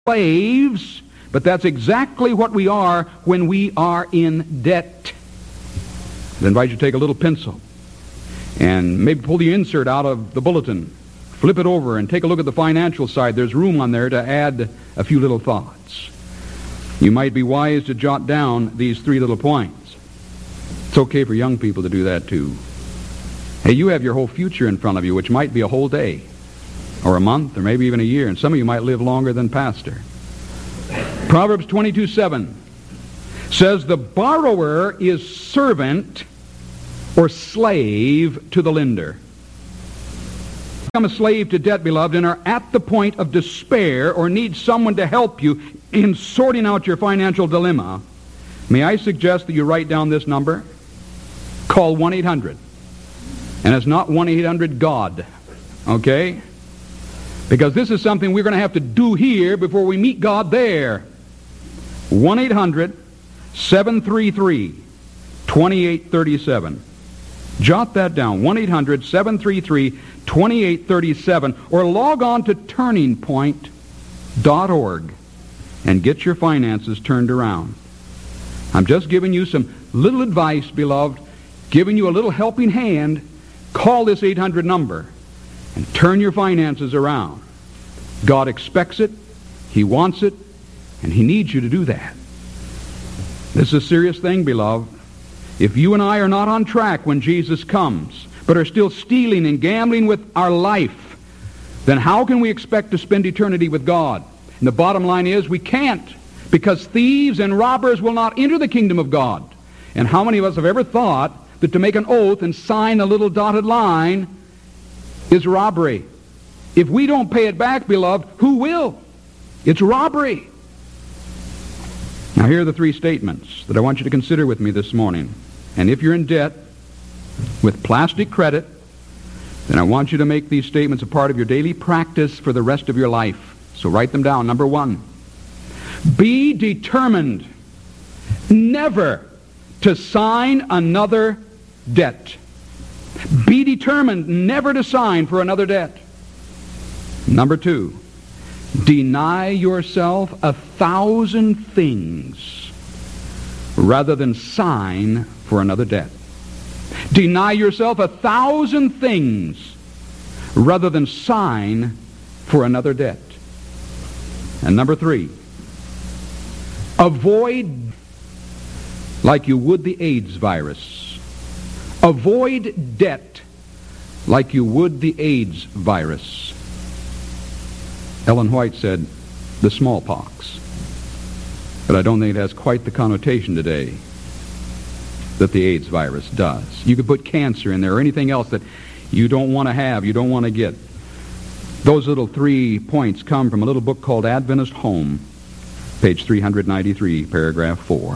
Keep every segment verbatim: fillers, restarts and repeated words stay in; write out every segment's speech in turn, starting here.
slaves, but that's exactly what we are when we are in debt. I invite you to take a little pencil and maybe pull the insert out of the bulletin, flip it over, and take a look at the financial side. There's room on there to add a few little thoughts. You might be wise to jot down these three little points. It's okay for young people to do that too. Hey, you have your whole future in front of you, which might be a whole day, or a month, or maybe even a year, and some of you might live longer than Pastor. Proverbs twenty-two seven says, the borrower is servant or slave to the lender. Become a slave to debt, beloved, and are at the point of despair or need someone to help you in sorting out your financial dilemma, may I suggest that you write down this number? Call one eight hundred. And it's not one eight hundred God, okay? Because this is something we're going to have to do here before we meet God there. one eight hundred seven three three two eight three seven. Jot that down, one eight hundred seven three three two eight three seven, or log on to turning point dot org and get your finances turned around. I'm just giving you some little advice, beloved, giving you a little helping hand. Call this eight hundred number and turn your finances around. God expects it, He wants it, and He needs you to do that. This is a serious thing, beloved. If you and I are not on track when Jesus comes, but are still stealing and gambling with our life, then how can we expect to spend eternity with God? And the bottom line is we can't, because thieves and robbers will not enter the kingdom of God. And how many of us have ever thought that to make an oath and sign a little dotted line is robbery? If we don't pay it back, beloved, who will? It's robbery. Now here are the three statements that I want you to consider with me this morning. And if you're in debt with plastic credit, then I want you to make these statements a part of your daily practice for the rest of your life. So write them down. Number one, be determined never to sign another debt. Be determined never to sign for another debt. Number two, deny yourself a thousand things rather than sign for another debt. Deny yourself a thousand things rather than sign for another debt. And number three, avoid like you would the AIDS virus. Avoid debt like you would the AIDS virus. Ellen White said, the smallpox. But I don't think it has quite the connotation today that the AIDS virus does. You could put cancer in there or anything else that you don't want to have, you don't want to get. Those little three points come from a little book called Adventist Home, page three ninety-three, paragraph four.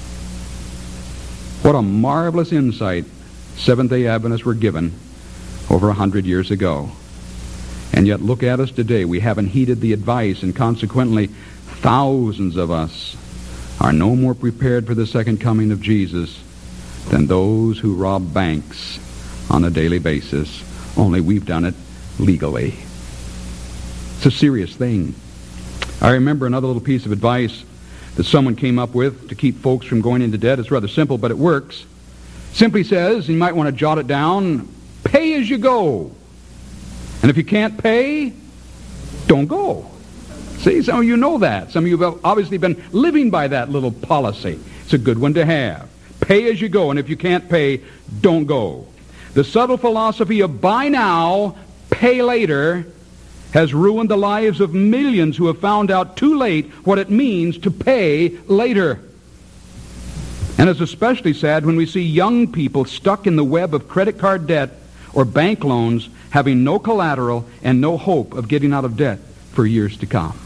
What a marvelous insight Seventh-day Adventists were given over a hundred years ago. And yet look at us today. We haven't heeded the advice, and consequently thousands of us are no more prepared for the second coming of Jesus than those who rob banks on a daily basis, only we've done it legally. It's a serious thing. I remember another little piece of advice that someone came up with to keep folks from going into debt. It's rather simple, but it works. Simply says, you might want to jot it down, pay as you go. And if you can't pay, don't go. See, some of you know that. Some of you have obviously been living by that little policy. It's a good one to have. Pay as you go, and if you can't pay, don't go. The subtle philosophy of buy now, pay later has ruined the lives of millions who have found out too late what it means to pay later. And it's especially sad when we see young people stuck in the web of credit card debt or bank loans, having no collateral and no hope of getting out of debt for years to come.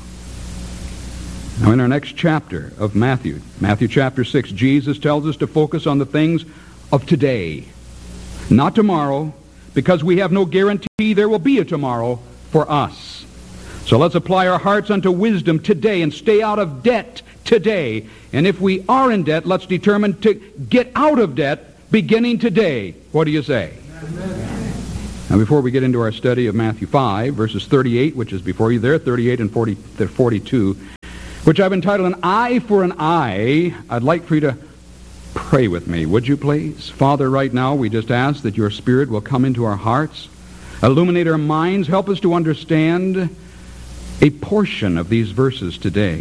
Now in our next chapter of Matthew, Matthew chapter six, Jesus tells us to focus on the things of today, not tomorrow, because we have no guarantee there will be a tomorrow for us. So let's apply our hearts unto wisdom today and stay out of debt today. And if we are in debt, let's determine to get out of debt beginning today. What do you say? Amen. Now, before we get into our study of Matthew five, verses thirty-eight, which is before you there, thirty-eight and forty, forty-two, which I've entitled An Eye for an Eye, I'd like for you to pray with me, would you please? Father, right now we just ask that your Spirit will come into our hearts, illuminate our minds, help us to understand a portion of these verses today.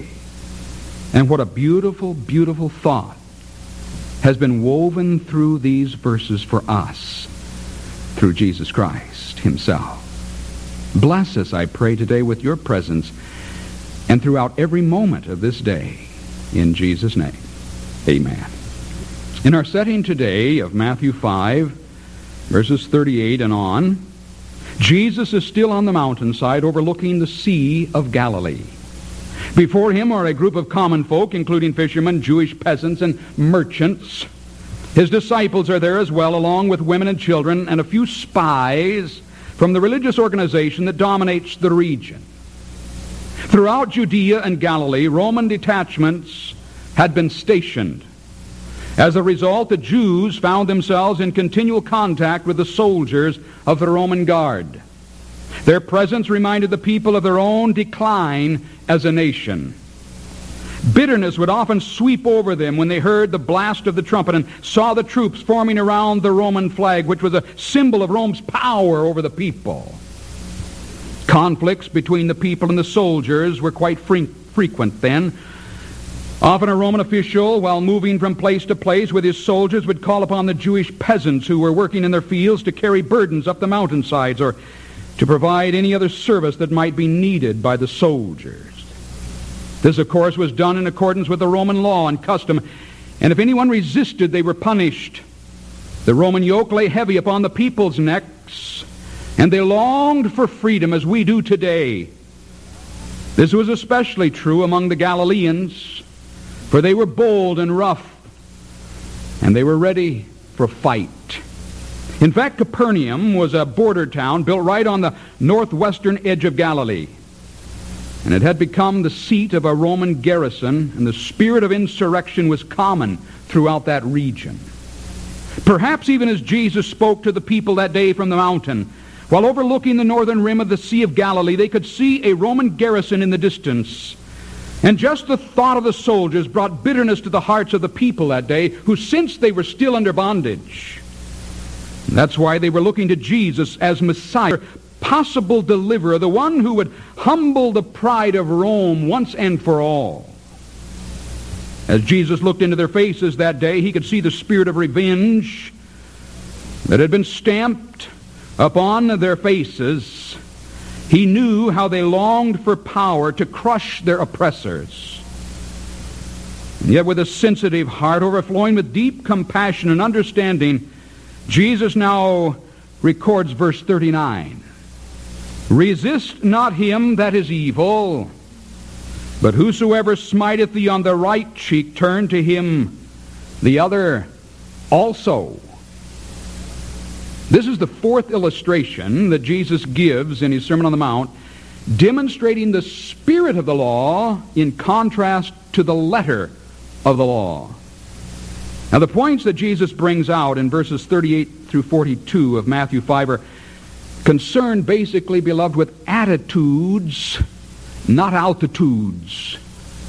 And what a beautiful, beautiful thought has been woven through these verses for us, through Jesus Christ himself. Bless us, I pray, today with your presence and throughout every moment of this day. In Jesus' name, amen. In our setting today of Matthew five, verses thirty-eight and on, Jesus is still on the mountainside overlooking the Sea of Galilee. Before him are a group of common folk, including fishermen, Jewish peasants, and merchants. His disciples are there as well, along with women and children, and a few spies from the religious organization that dominates the region. Throughout Judea and Galilee, Roman detachments had been stationed. As a result, the Jews found themselves in continual contact with the soldiers of the Roman Guard. Their presence reminded the people of their own decline as a nation. Bitterness would often sweep over them when they heard the blast of the trumpet and saw the troops forming around the Roman flag, which was a symbol of Rome's power over the people. Conflicts between the people and the soldiers were quite fre- frequent then. Often a Roman official, while moving from place to place with his soldiers, would call upon the Jewish peasants who were working in their fields to carry burdens up the mountainsides or to provide any other service that might be needed by the soldiers. This, of course, was done in accordance with the Roman law and custom, and if anyone resisted, they were punished. The Roman yoke lay heavy upon the people's necks, and they longed for freedom as we do today. This was especially true among the Galileans, for they were bold and rough, and they were ready for a fight. In fact, Capernaum was a border town built right on the northwestern edge of Galilee. And it had become the seat of a Roman garrison, and the spirit of insurrection was common throughout that region. Perhaps even as Jesus spoke to the people that day from the mountain, while overlooking the northern rim of the Sea of Galilee, they could see a Roman garrison in the distance. And just the thought of the soldiers brought bitterness to the hearts of the people that day, who sensed they were still under bondage. That's why they were looking to Jesus as Messiah, possible deliverer, the one who would humble the pride of Rome once and for all. As Jesus looked into their faces that day, he could see the spirit of revenge that had been stamped upon their faces. He knew how they longed for power to crush their oppressors. And yet with a sensitive heart overflowing with deep compassion and understanding, Jesus now records verse thirty-nine. Resist not him that is evil, but whosoever smiteth thee on the right cheek, turn to him the other also. This is the fourth illustration that Jesus gives in his Sermon on the Mount, demonstrating the spirit of the law in contrast to the letter of the law. Now, the points that Jesus brings out in verses thirty-eight through forty-two of Matthew five are concerned basically, beloved, with attitudes, not altitudes.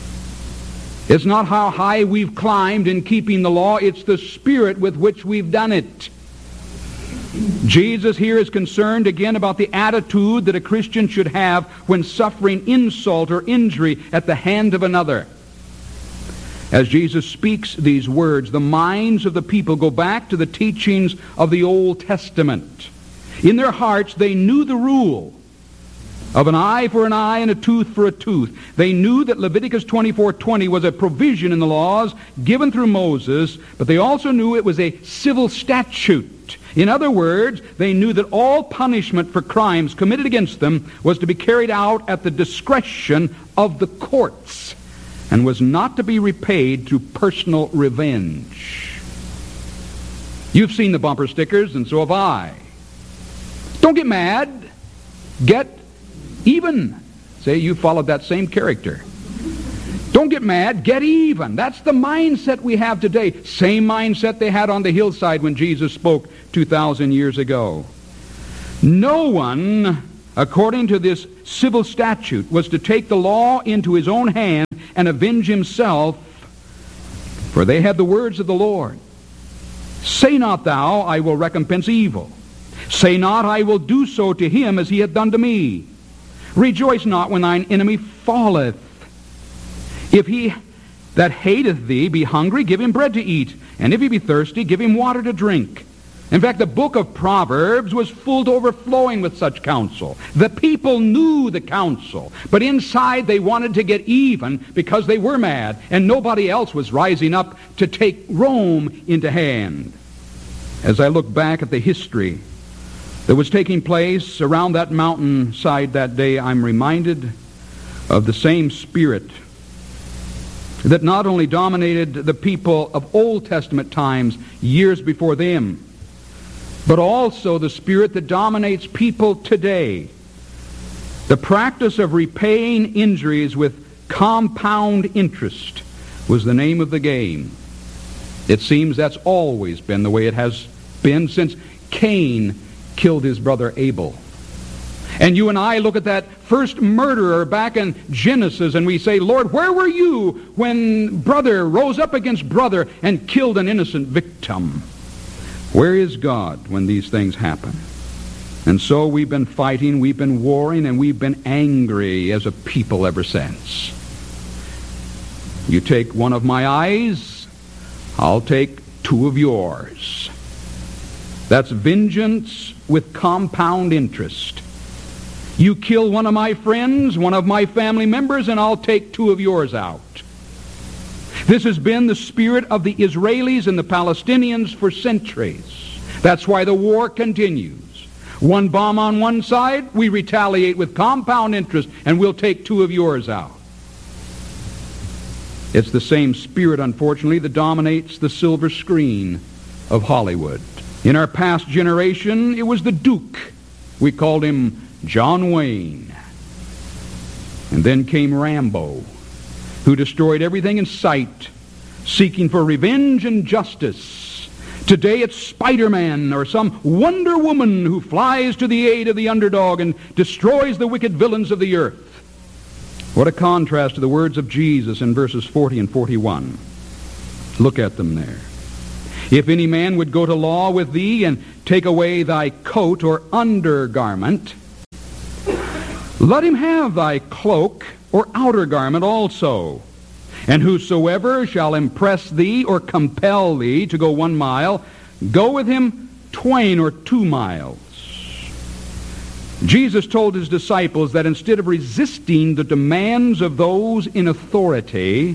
It's not how high we've climbed in keeping the law, it's the spirit with which we've done it. Jesus here is concerned again about the attitude that a Christian should have when suffering insult or injury at the hand of another. As Jesus speaks these words, the minds of the people go back to the teachings of the Old Testament. In their hearts, they knew the rule of an eye for an eye and a tooth for a tooth. They knew that Leviticus twenty-four twenty was a provision in the laws given through Moses, but they also knew it was a civil statute. In other words, they knew that all punishment for crimes committed against them was to be carried out at the discretion of the courts and was not to be repaid through personal revenge. You've seen the bumper stickers, and so have I. Don't get mad. Get even. Say you followed that same character. Don't get mad. Get even. That's the mindset we have today. Same mindset they had on the hillside when Jesus spoke two thousand years ago. No one, according to this civil statute, was to take the law into his own hand and avenge himself, for they had the words of the Lord. Say not thou, I will recompense evil. Say not, I will do so to him as he hath done to me. Rejoice not when thine enemy falleth. If he that hateth thee be hungry, give him bread to eat. And if he be thirsty, give him water to drink. In fact, the book of Proverbs was full to overflowing with such counsel. The people knew the counsel, but inside they wanted to get even because they were mad, and nobody else was rising up to take Rome into hand. As I look back at the history that was taking place around that mountainside that day, I'm reminded of the same spirit that not only dominated the people of Old Testament times years before them, but also the spirit that dominates people today. The practice of repaying injuries with compound interest was the name of the game. It seems that's always been the way it has been since Cain killed his brother Abel. And you and I look at that first murderer back in Genesis and we say, Lord, where were you when brother rose up against brother and killed an innocent victim? Where is God when these things happen? And so we've been fighting, we've been warring, and we've been angry as a people ever since. You take one of my eyes, I'll take two of yours. That's vengeance with compound interest. You kill one of my friends, one of my family members, and I'll take two of yours out. This has been the spirit of the Israelis and the Palestinians for centuries. That's why the war continues. One bomb on one side, we retaliate with compound interest, and we'll take two of yours out. It's the same spirit, unfortunately, that dominates the silver screen of Hollywood. In our past generation, it was the Duke. We called him John Wayne. And then came Rambo, who destroyed everything in sight, seeking for revenge and justice. Today it's Spider-Man or some Wonder Woman who flies to the aid of the underdog and destroys the wicked villains of the earth. What a contrast to the words of Jesus in verses forty and forty-one. Look at them there. If any man would go to law with thee and take away thy coat or undergarment, let him have thy cloak or outer garment also. And whosoever shall impress thee or compel thee to go one mile, go with him twain or two miles. Jesus told his disciples that instead of resisting the demands of those in authority,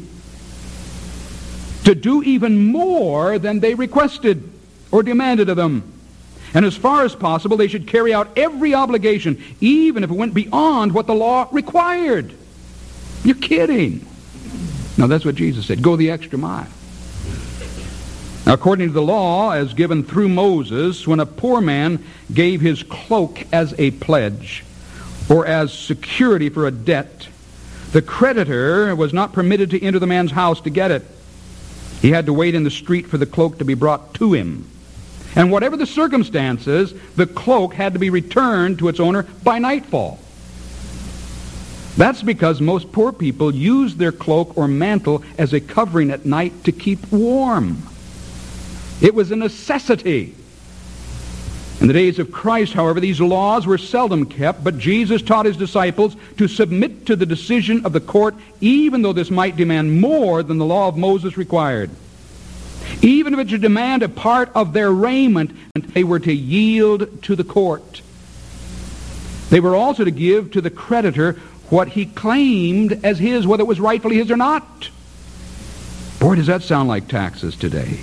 to do even more than they requested or demanded of them. And as far as possible, they should carry out every obligation, even if it went beyond what the law required. You're kidding. No, that's what Jesus said. Go the extra mile. Now, according to the law, as given through Moses, when a poor man gave his cloak as a pledge or as security for a debt, the creditor was not permitted to enter the man's house to get it. He had to wait in the street for the cloak to be brought to him. And whatever the circumstances, the cloak had to be returned to its owner by nightfall. That's because most poor people use their cloak or mantle as a covering at night to keep warm. It was a necessity. In the days of Christ, however, these laws were seldom kept, but Jesus taught his disciples to submit to the decision of the court, even though this might demand more than the law of Moses required. Even if it should demand a part of their raiment, they were to yield to the court. They were also to give to the creditor what he claimed as his, whether it was rightfully his or not. Boy, does that sound like taxes today.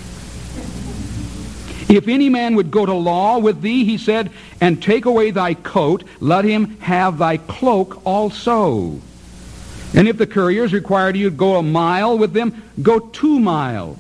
If any man would go to law with thee, he said, and take away thy coat, let him have thy cloak also. And if the couriers required you to go a mile with them, go two miles.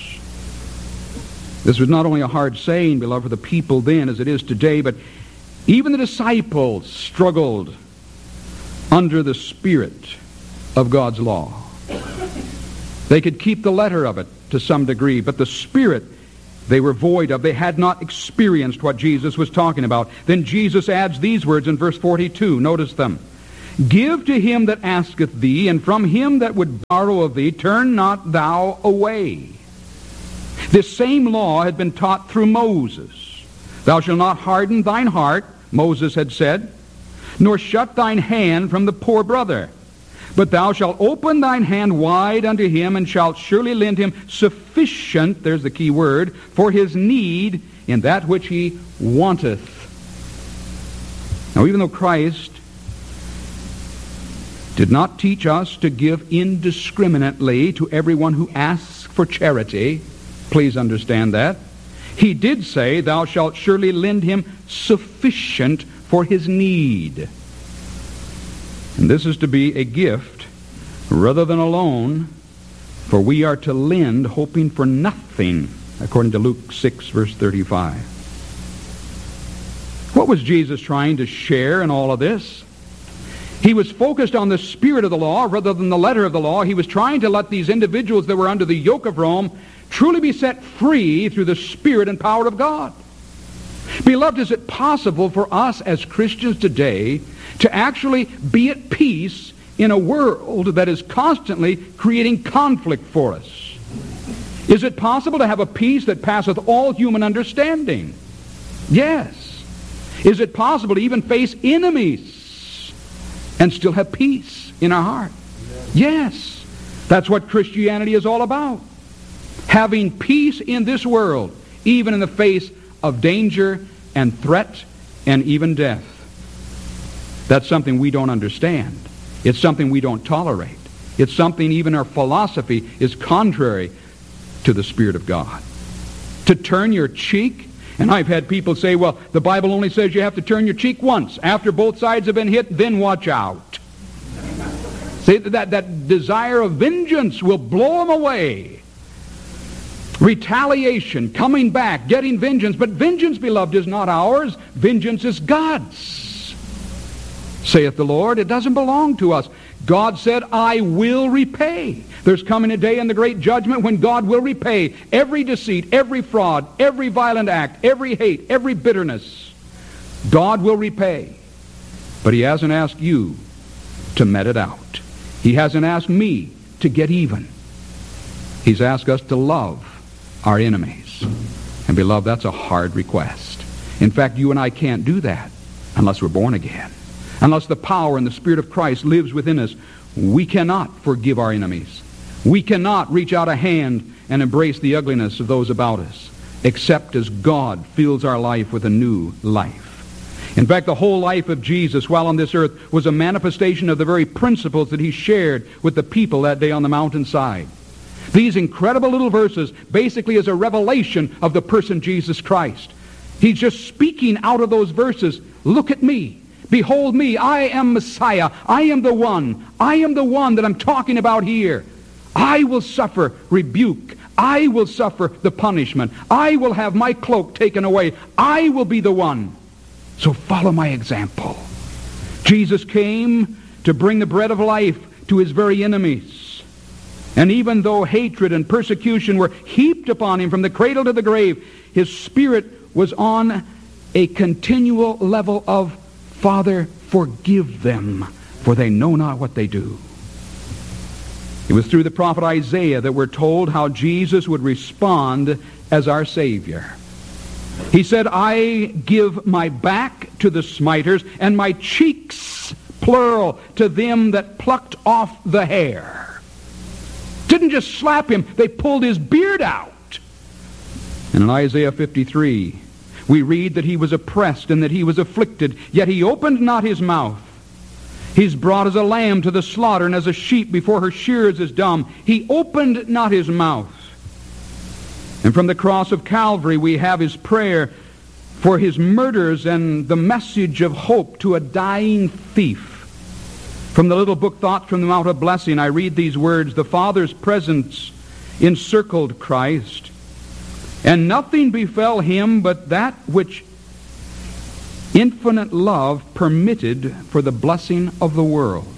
This was not only a hard saying, beloved, for the people then as it is today, but even the disciples struggled under the spirit of God's law. They could keep the letter of it to some degree, but the spirit they were void of. They had not experienced what Jesus was talking about. Then Jesus adds these words in verse forty-two. Notice them. Give to him that asketh thee, and from him that would borrow of thee, turn not thou away. This same law had been taught through Moses. Thou shalt not harden thine heart, Moses had said, nor shut thine hand from the poor brother. But thou shalt open thine hand wide unto him, and shalt surely lend him sufficient, there's the key word, for his need in that which he wanteth. Now, even though Christ did not teach us to give indiscriminately to everyone who asks for charity, please understand that, he did say, thou shalt surely lend him sufficient for his need. And this is to be a gift rather than a loan, for we are to lend hoping for nothing, according to Luke six, verse thirty-five. What was Jesus trying to share in all of this? He was focused on the spirit of the law rather than the letter of the law. He was trying to let these individuals that were under the yoke of Rome truly be set free through the Spirit and power of God. Beloved, is it possible for us as Christians today to actually be at peace in a world that is constantly creating conflict for us? Is it possible to have a peace that passeth all human understanding? Yes. Is it possible to even face enemies and still have peace in our heart? Yes. That's what Christianity is all about. Having peace in this world, even in the face of danger and threat and even death. That's something we don't understand. It's something we don't tolerate. It's something even our philosophy is contrary to the Spirit of God. To turn your cheek, and I've had people say, well, the Bible only says you have to turn your cheek once. After both sides have been hit, then watch out. See, that, that desire of vengeance will blow them away. Retaliation, coming back, getting vengeance. But vengeance, beloved, is not ours. Vengeance is God's. Saith the Lord, it doesn't belong to us. God said, I will repay. There's coming a day in the great judgment when God will repay every deceit, every fraud, every violent act, every hate, every bitterness. God will repay. But he hasn't asked you to met it out. He hasn't asked me to get even. He's asked us to love our enemies. And beloved, that's a hard request. In fact, you and I can't do that unless we're born again. Unless the power and the Spirit of Christ lives within us, we cannot forgive our enemies. We cannot reach out a hand and embrace the ugliness of those about us, except as God fills our life with a new life. In fact, the whole life of Jesus while on this earth was a manifestation of the very principles that he shared with the people that day on the mountainside. These incredible little verses basically is a revelation of the person Jesus Christ. He's just speaking out of those verses. Look at me. Behold me. I am Messiah. I am the one. I am the one that I'm talking about here. I will suffer rebuke. I will suffer the punishment. I will have my cloak taken away. I will be the one. So follow my example. Jesus came to bring the bread of life to his very enemies. And even though hatred and persecution were heaped upon him from the cradle to the grave, his spirit was on a continual level of, Father, forgive them, for they know not what they do. It was through the prophet Isaiah that we're told how Jesus would respond as our Savior. He said, I give my back to the smiters, and my cheeks, plural, to them that plucked off the hair. Didn't just slap him, they pulled his beard out. And in Isaiah fifty-three, we read that he was oppressed and that he was afflicted, yet he opened not his mouth. He's brought as a lamb to the slaughter, and as a sheep before her shearers is dumb. He opened not his mouth. And from the cross of Calvary we have his prayer for his murders and the message of hope to a dying thief. From the little book Thoughts from the Mount of Blessing, I read these words, the Father's presence encircled Christ, and nothing befell him but that which infinite love permitted for the blessing of the world.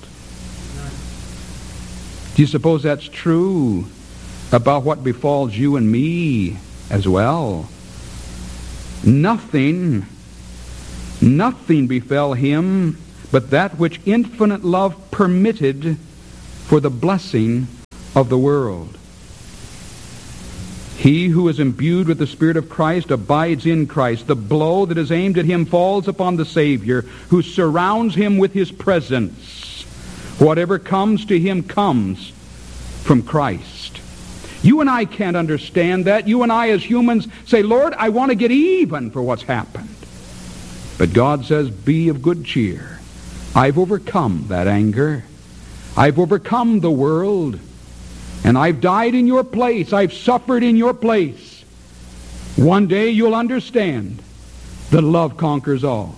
Do you suppose that's true about what befalls you and me as well. Nothing, nothing befell him but that which infinite love permitted for the blessing of the world. He who is imbued with the Spirit of Christ abides in Christ. The blow that is aimed at him falls upon the Savior, who surrounds him with his presence. Whatever comes to him comes from Christ. You and I can't understand that. You and I as humans say, Lord, I want to get even for what's happened. But God says, be of good cheer. I've overcome that anger. I've overcome the world. And I've died in your place. I've suffered in your place. One day you'll understand that love conquers all.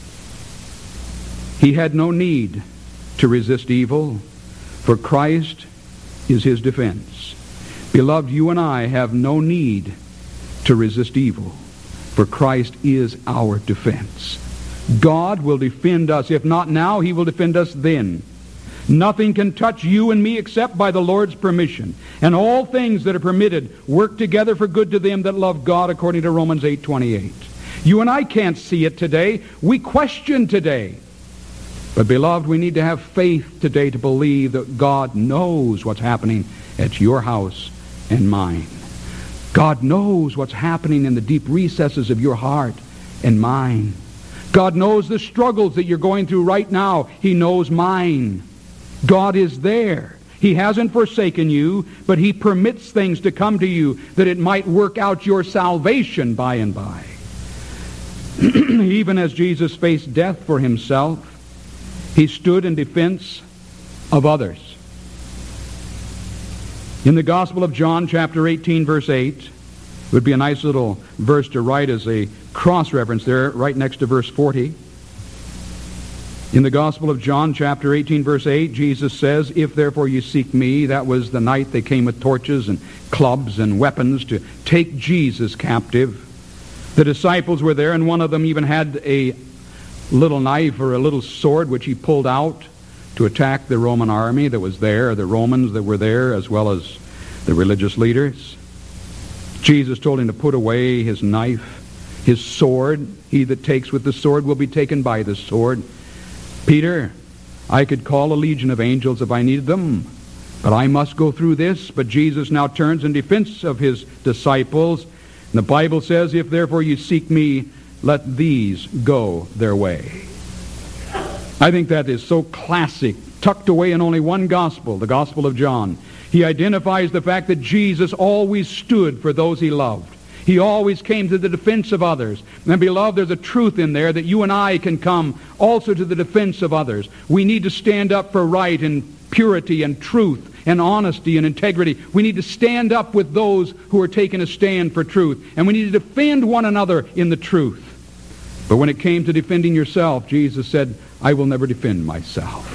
He had no need to resist evil, for Christ is his defense. Beloved, you and I have no need to resist evil, for Christ is our defense. God will defend us. If not now, he will defend us then. Nothing can touch you and me except by the Lord's permission. And all things that are permitted work together for good to them that love God, according to Romans eight twenty-eight. You and I can't see it today. We question today. But beloved, we need to have faith today to believe that God knows what's happening at your house and mine. God knows what's happening in the deep recesses of your heart and mine. God knows the struggles that you're going through right now. He knows mine. God is there. He hasn't forsaken you, but he permits things to come to you that it might work out your salvation by and by. Even as Jesus faced death for himself, he stood in defense of others. In the Gospel of John, chapter eighteen, verse eight, it would be a nice little verse to write as a cross-reference there, right next to verse forty. In the Gospel of John, chapter eighteen, verse eight, Jesus says, if therefore you seek me, that was the night they came with torches and clubs and weapons to take Jesus captive. The disciples were there, and one of them even had a little knife or a little sword which he pulled out to attack the Roman army that was there, the Romans that were there, as well as the religious leaders. Jesus told him to put away his knife, his sword. He that takes with the sword will be taken by the sword. Peter, I could call a legion of angels if I needed them, but I must go through this. But Jesus now turns in defense of his disciples. And the Bible says, if therefore you seek me, let these go their way. I think that is so classic, tucked away in only one gospel, the Gospel of John. He identifies the fact that Jesus always stood for those he loved. He always came to the defense of others. And beloved, there's a truth in there that you and I can come also to the defense of others. We need to stand up for right and purity and truth and honesty and integrity. We need to stand up with those who are taking a stand for truth. And we need to defend one another in the truth. But when it came to defending yourself, Jesus said, I will never defend myself.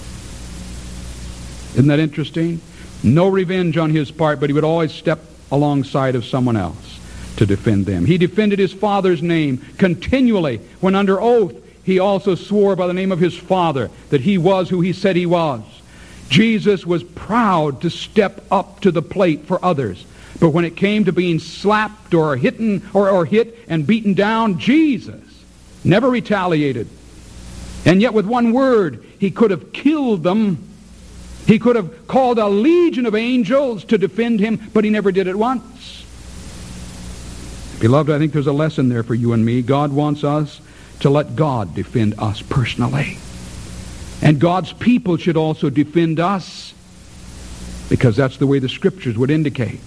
Isn't that interesting? No revenge on his part, but he would always step alongside of someone else to defend them. He defended his Father's name continually. When under oath, he also swore by the name of his Father that he was who he said he was. Jesus was proud to step up to the plate for others. But when it came to being slapped or hitten or, or hit and beaten down, Jesus never retaliated. And yet with one word, he could have killed them. He could have called a legion of angels to defend him, but he never did it once. Beloved, I think there's a lesson there for you and me. God wants us to let God defend us personally. And God's people should also defend us, because that's the way the Scriptures would indicate.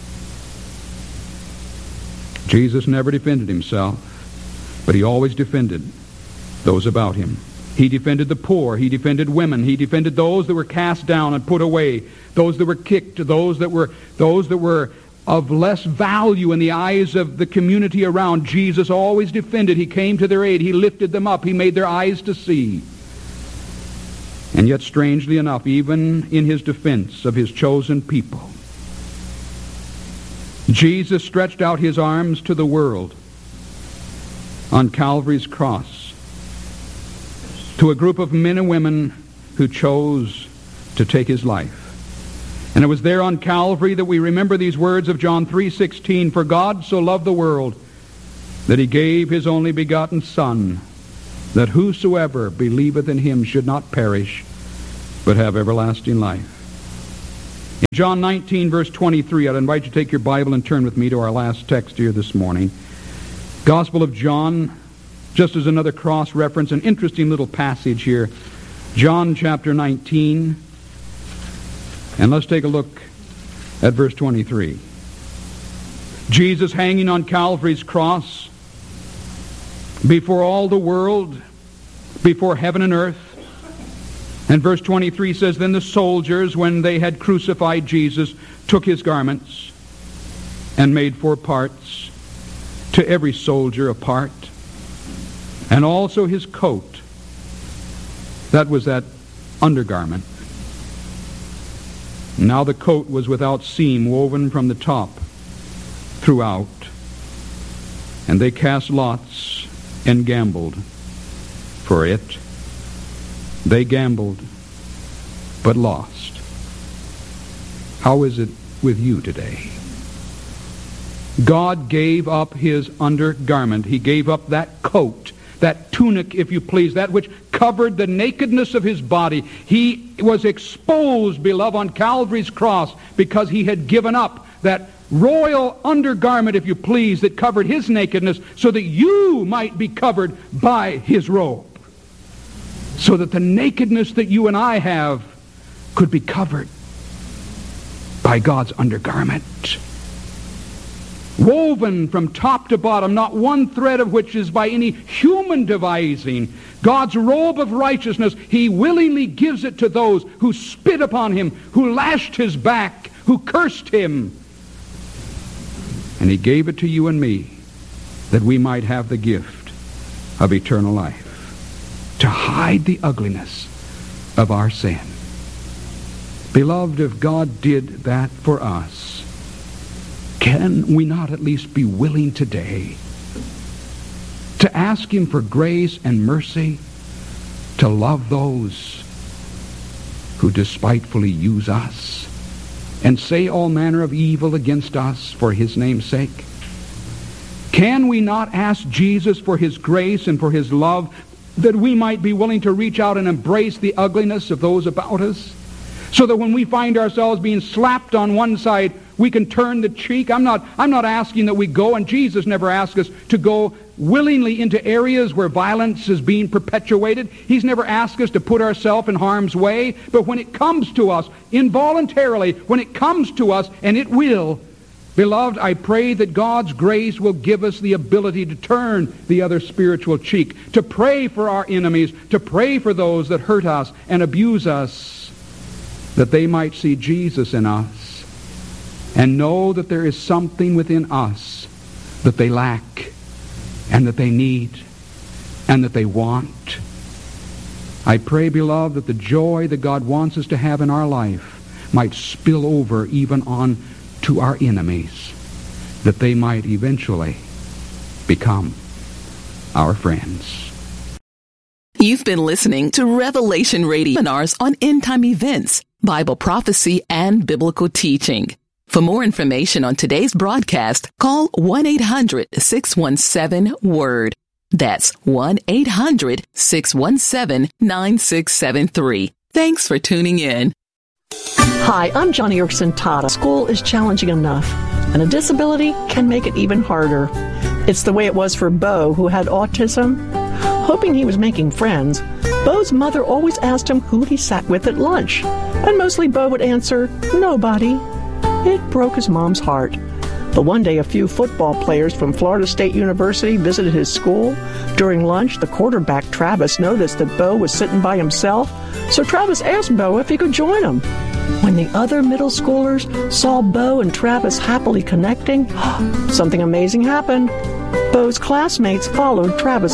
Jesus never defended himself, but he always defended those about him. He defended the poor. He defended women. He defended those that were cast down and put away, those that were kicked, those that were those that were of less value in the eyes of the community around. Jesus always defended. He came to their aid. He lifted them up. He made their eyes to see. And yet, strangely enough, even in his defense of his chosen people, Jesus stretched out his arms to the world on Calvary's cross, to a group of men and women who chose to take his life. And it was there on Calvary that we remember these words of John three sixteen, "For God so loved the world that he gave his only begotten Son, that whosoever believeth in him should not perish, but have everlasting life." In John nineteen, verse twenty-three, I'd invite you to take your Bible and turn with me to our last text here this morning. Gospel of John, just as another cross-reference, an interesting little passage here. John chapter nineteen, and let's take a look at verse twenty-three. Jesus hanging on Calvary's cross, before all the world, before heaven and earth. And verse twenty-three says, "Then the soldiers, when they had crucified Jesus, took his garments and made four parts, to every soldier a part, and also his coat." That was that undergarment. Now the coat was without seam, woven from the top throughout. And they cast lots and gambled for it. They gambled, but lost. How is it with you today? God gave up his undergarment. He gave up that coat, that tunic, if you please, that which covered the nakedness of his body. He was exposed, beloved, on Calvary's cross because he had given up that royal undergarment, if you please, that covered his nakedness so that you might be covered by his robe. So that the nakedness that you and I have could be covered by God's undergarment. Woven from top to bottom, not one thread of which is by any human devising. God's robe of righteousness, he willingly gives it to those who spit upon him, who lashed his back, who cursed him. And he gave it to you and me that we might have the gift of eternal life, to hide the ugliness of our sin. Beloved, if God did that for us, can we not at least be willing today to ask him for grace and mercy to love those who despitefully use us and say all manner of evil against us for his name's sake? Can we not ask Jesus for his grace and for his love, that we might be willing to reach out and embrace the ugliness of those about us, so that when we find ourselves being slapped on one side, we can turn the cheek? I'm not, I'm not asking that we go, and Jesus never asked us to go willingly into areas where violence is being perpetuated. He's never asked us to put ourselves in harm's way. But when it comes to us, involuntarily, when it comes to us, and it will, beloved, I pray that God's grace will give us the ability to turn the other spiritual cheek, to pray for our enemies, to pray for those that hurt us and abuse us, that they might see Jesus in us and know that there is something within us that they lack and that they need and that they want. I pray, beloved, that the joy that God wants us to have in our life might spill over even on to our enemies, that they might eventually become our friends. You've been listening to Revelation Radio seminars on end-time events, Bible prophecy, and biblical teaching. For more information on today's broadcast, call one eight hundred six one seven WORD. That's one eight hundred six one seven nine six seven three. Thanks for tuning in. Hi, I'm Johnny Erickson Tata. School is challenging enough, and a disability can make it even harder. It's the way it was for Bo, who had autism. Hoping he was making friends, Bo's mother always asked him who he sat with at lunch, and mostly Bo would answer, nobody. It broke his mom's heart. But one day, a few football players from Florida State University visited his school. During lunch, the quarterback, Travis, noticed that Bo was sitting by himself, so Travis asked Bo if he could join him. When the other middle schoolers saw Bo and Travis happily connecting, something amazing happened. Bo's classmates followed Travis